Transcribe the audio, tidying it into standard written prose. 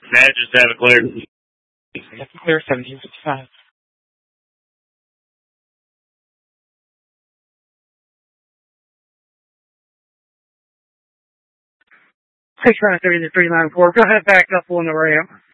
Matt, just have it cleared. That's clear, 1755. Six 394. Go ahead, back up on the ramp.